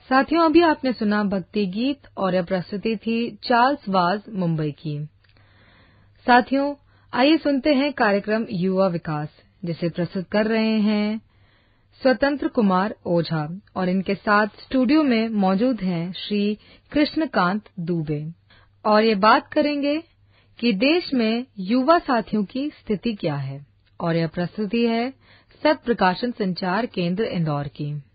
साथियों, अभी आपने सुना भक्ति गीत और यह प्रस्तुति थी चार्ल्स वाज मुंबई की। साथियों, आइए सुनते हैं कार्यक्रम युवा विकास, जिसे प्रस्तुत कर रहे हैं स्वतंत्र कुमार ओझा और इनके साथ स्टूडियो में मौजूद हैं श्री कृष्णकांत दुबे और ये बात करेंगे कि देश में युवा साथियों की स्थिति क्या है। और यह प्रस्तुति है सत प्रकाशन संचार केंद्र इंदौर की।